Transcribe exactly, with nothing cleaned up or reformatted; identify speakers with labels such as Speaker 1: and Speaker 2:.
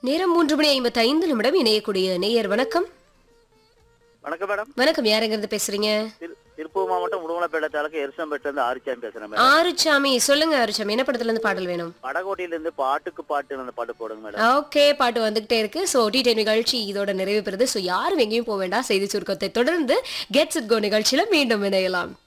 Speaker 1: நேரம் மூன்று மணி ஐம்பத்தி ஐந்து நிமிடம். இணையக்கூடிய நேயர் வணக்கம்.
Speaker 2: வணக்கம் மேடம்.
Speaker 1: வணக்கம், யாருங்கிறது பேசுறீங்க?
Speaker 2: திரு- திருப்பூர் மாவட்டம் உடுமலைப்பேட்டை தாலுக்கு எருசம்பேட்டில இருந்து ஆரிச்சாமி பேசுறேன் மேடம்.
Speaker 1: ஆறுச்சாமி, சொல்லுங்க ஆறுச்சாமி, என்ன படத்துல இருந்து பாடல் வேணும்?
Speaker 2: படகோட்டியில இருந்து பாட்டுக்கு பாட்டு அந்த பாட்டு போடுங்க மேடம்.
Speaker 1: ஓகே, பாட்டு வந்துகிட்டே இருக்கு. சோ டி டென் நிகழ்ச்சி இதோட நிறைவு பெறுது. சோ யாரும் எங்கேயும் போக வேண்டாம். செய்தி சுருக்கத்தை தொடர்ந்து கெட்ஸ் இட் கோ நிகழ்ச்சியில மீண்டும் இணையலாம்.